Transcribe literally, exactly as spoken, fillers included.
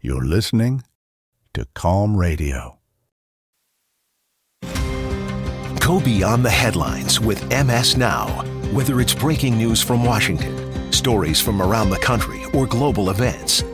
You're listening to Calm Radio. Go beyond the headlines with M S Now. Whether it's breaking news from Washington, stories from around the country, or global events,